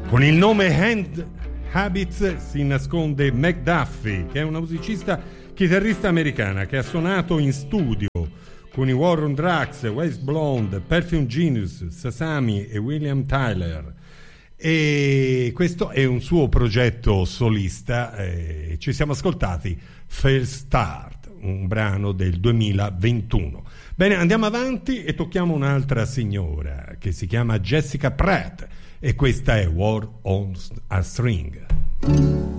Con il nome Hand Habits si nasconde McDuffie, che è una musicista chitarrista americana che ha suonato in studio con i War on Drugs, West Blonde, Perfume Genius, Sasami e William Tyler. E questo è un suo progetto solista. Ci siamo ascoltati First Start, un brano del 2021. Bene, andiamo avanti e tocchiamo un'altra signora che si chiama Jessica Pratt, e questa è War on a String.